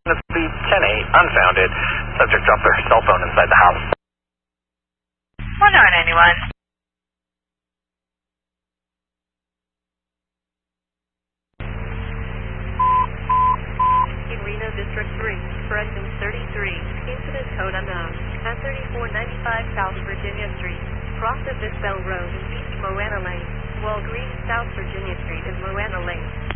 It's the 10-8, unfounded. Subject dropped their cell phone inside the house. 1991. Reno District 3, Corrections 33, Incident Code Unknown, at 3495 South Virginia Street, cross of Isbell Road, East Moana Lane, Walgreens South Virginia Street is Moana Lane.